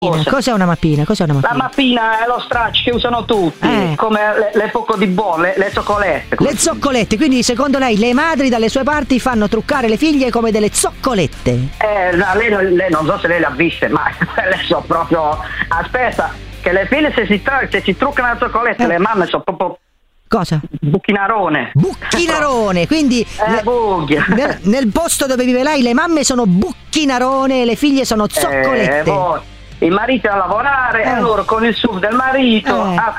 Cos'è una mappina? La mappina è lo straccio che usano tutti, come le poco di buone, le zoccolette. Le zoccolette, quindi secondo lei le madri dalle sue parti fanno truccare le figlie come delle zoccolette? Lei non so se lei le ha viste, ma le so proprio. Aspetta, che le figlie se si truccano le zoccolette, le mamme sono proprio. Cosa? Bucchinarone, quindi nel posto dove vive lei le mamme sono bucchinarone e le figlie sono zoccolette. Il marito a lavorare e loro con il SUV del marito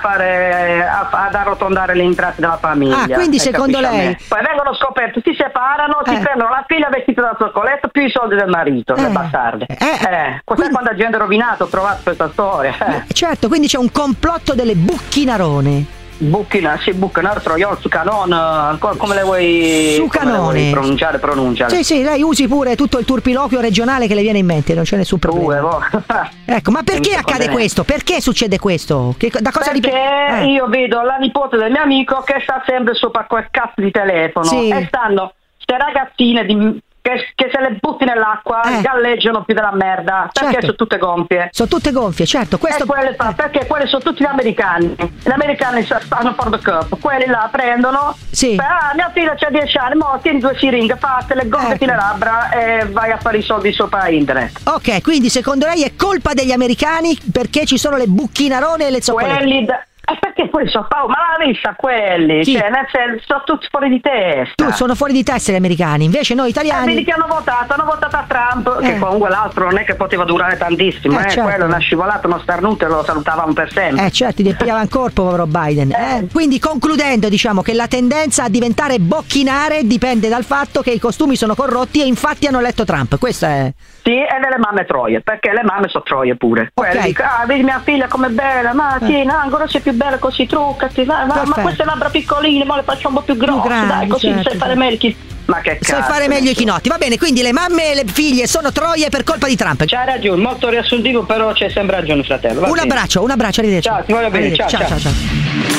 ad arrotondare le entrate della famiglia. Quindi secondo lei poi vengono scoperti, si separano, si prendono la figlia vestita da zoccoletto più i soldi del marito, le bastarde. Quando è gente rovinato, ho trovato questa storia. Certo, quindi c'è un complotto delle bucchinarone. Bucchinar, troiol, su canon, come le vuoi pronunciare? Sì, lei usi pure tutto il turpiloquio regionale che le viene in mente, non c'è nessun problema. Ecco, ma perché accade questo? Perché succede questo? Da cosa Perché io vedo la nipote del mio amico che sta sempre sopra quel cazzo di telefono e stanno queste ragazzine che se le butti nell'acqua galleggiano più della merda, perché sono tutte gonfie. Certo. Questo perché quelli sono tutti gli americani. Gli americani stanno for the cup, quelli là prendono. Mia figlia c'ha 10 anni, tieni 2 siringhe, fatele, gonfiati le labbra e vai a fare i soldi sopra internet. Ok, quindi secondo lei è colpa degli americani perché ci sono le bucchinarone e le zoccolette? Perché poi sono ma la vista quelli, sono tutti fuori di testa. Sono fuori di testa gli americani, invece noi italiani. Quelli che hanno votato a Trump, che comunque l'altro non è che poteva durare tantissimo, quello è una scivolata, uno starnuto e lo salutavano per sempre. Certo, gli pigliava in corpo povero Biden. Quindi concludendo, diciamo che la tendenza a diventare bocchinare dipende dal fatto che i costumi sono corrotti e infatti hanno eletto Trump, questo è. Sì, e delle mamme troie, perché le mamme sono troie pure. Quelle dicono, vedi mia figlia com'è bella, ma ancora sei più bella così, truccati, ma queste labbra piccoline, ma le faccio un po' più grosse, dai, così sai fare meglio. Ma che cazzo? Sai fare meglio i chinotti, va bene, quindi le mamme e le figlie sono troie per colpa di Trump. C'hai ragione, molto riassuntivo, però c'è sempre ragione, fratello. Un abbraccio, arrivederci. Ciao, ti voglio bene, ciao.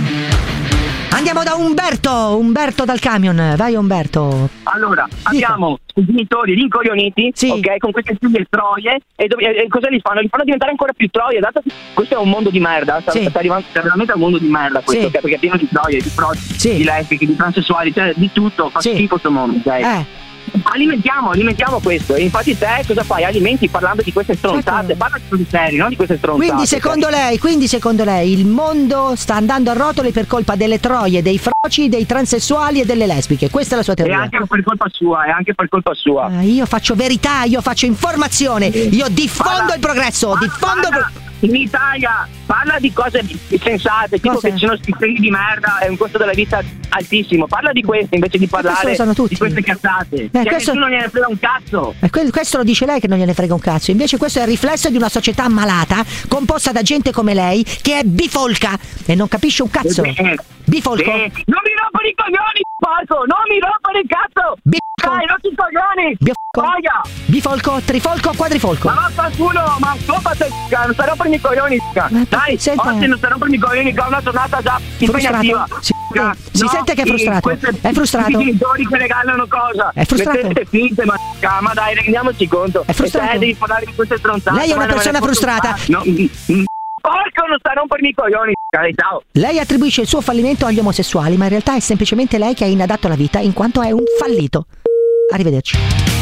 Andiamo da Umberto dal camion, vai Umberto. Allora, abbiamo i genitori rincoglioniti, ok, con queste figlie troie, e cosa li fanno? Li fanno diventare ancora più troie, dato che questo è un mondo di merda, sta arrivando veramente a un mondo di merda questo, okay? Perché è pieno di troie, di frodi, di lesbiche, di transessuali, cioè di tutto, fa schifo questo mondo, ok? Alimentiamo questo, e infatti te cosa fai? Alimenti parlando di queste stronzate, parla di cose serie, non di queste stronzate. Quindi secondo lei il mondo sta andando a rotoli per colpa delle troie, dei froci, dei transessuali e delle lesbiche, questa è la sua teoria. E anche per colpa sua, io faccio verità, io faccio informazione, io diffondo il progresso, in Italia parla di cose sensate, tipo che ci sono stipendi di merda e un costo della vita altissimo, parla di questo invece di parlare di queste cazzate, nessuno gliene frega un cazzo. Questo lo dice lei che non gliene frega un cazzo, invece questo è il riflesso di una società malata composta da gente come lei che è bifolca e non capisce un cazzo. Bifolco? Non mi rompere i coglioni, porco! Non mi rompere il cazzo! Dai, non ti coglioni! Bifolco, trifolco, quadrifolco. Ma vaffanculo, ma sopate, non sta rompere i coglioni, dai, oggi non sta rompere i coglioni, che è una giornata già impegnativa. Si sente che è frustrato. È frustrato. I genitori che regalano cosa? È frustrato. Mettete finte, ma dai, rendiamoci conto. È frustrato. E te devi parlare di queste stronzate. Lei è una persona frustrata. Porco, non sta rompermi i coglioni, ciao. Lei attribuisce il suo fallimento agli omosessuali, ma in realtà è semplicemente lei che è inadatto alla vita in quanto è un fallito. Arrivederci.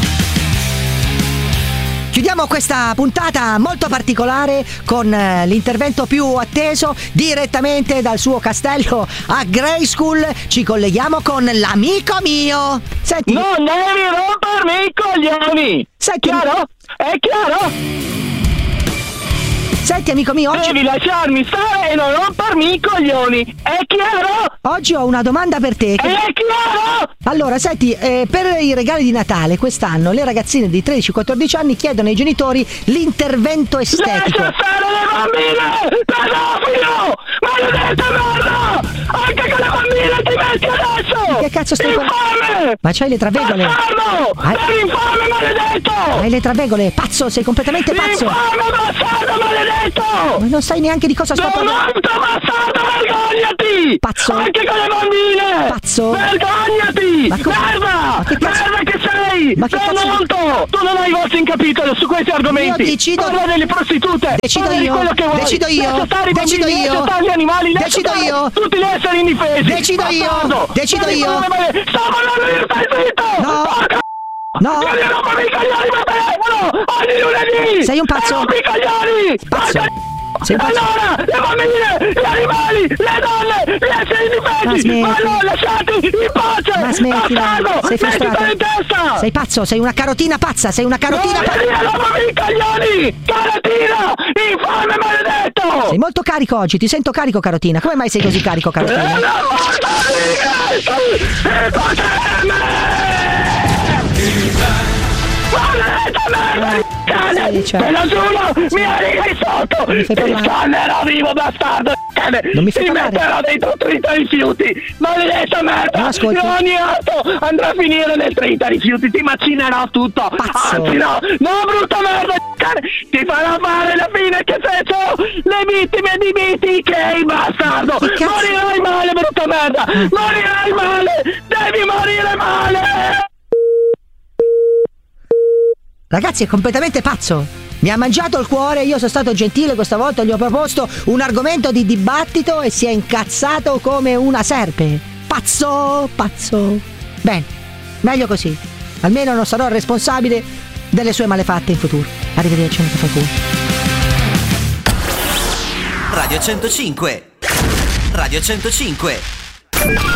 Chiudiamo questa puntata molto particolare con l'intervento più atteso direttamente dal suo castello a Grayskull. Ci colleghiamo con l'amico mio. Senti. Non devi rompermi i coglioni. Senti, chiaro? È chiaro? Senti amico mio, oggi devi lasciarmi stare e non rompermi i coglioni, è chiaro? Oggi ho una domanda per te. È chiaro? Allora, senti, per i regali di Natale quest'anno le ragazzine di 13-14 anni chiedono ai genitori l'intervento estetico. Lascia stare le bambine! Pedofilo! Maledetta merda! Anche con le bambine ti metti adesso! Che cazzo stai facendo? Infame! Ma c'hai le travegole? Sei infame, maledetto! Hai le travegole, pazzo, sei completamente pazzo! Infame, bastardo, maledetto! maledetto! Ma non sai neanche di cosa sto parlando. Bastardo, vergognati! Pazzo! Anche con le bambine! Pazzo! Vergognati! Merda! Merda che sei! Ma che sei molto! Tu non hai voce in capitolo su questi argomenti! Io decido. Parla delle prostitute! Decido Parla io! di quello che vuoi! Decido io! Lascia stare i Decido bambini, io! lascia stare gli animali! Decido io! Tutti gli esseri indifesi! Decido io! Bastardo! Decido io! Sto parlando io, stai zitto! No! No! Io non rompo i coglioni per telefono! Ogni lunedì! Sei un pazzo! Rompo i coglioni! Pazzo! Sei un pazzo! Allora, le bambine, gli animali, le donne, gli esseri indifesi! Ma no, lasciati in pace! Ma smettila! Bastardo! Sei frustrato! In testa! Sei pazzo! Sei una carotina pazza! Sei una carotina pazza! Rompimi i coglioni! Carotina! Infame maledetto! Sei molto carico oggi, ti sento carico, Carotina. Come mai sei così carico, Carotina? La morte di Cristo! Il potere! Cane! Cioè. Te lo giuro! Mi arrivi sotto! Ti scannerò vivo, bastardo! Non mi fai parlare. metterò dentro 30 rifiuti! Maledetta merda! Non ascolti. Ogni atto andrà a finire nel 30 rifiuti! Ti macinerò tutto! Pazzo. Anzi no! No, brutta merda! Cane! Ti farò fare la fine che fecero le vittime di BTK, bastardo! Morirai male, brutta merda! Morirai male! Devi morire male! Ragazzi, è completamente pazzo. Mi ha mangiato il cuore, io sono stato gentile questa volta, gli ho proposto un argomento di dibattito e si è incazzato come una serpe. Pazzo, pazzo. Bene, meglio così. Almeno non sarò responsabile delle sue malefatte in futuro. Arrivederci, un caffè culo. Radio 105. Radio 105.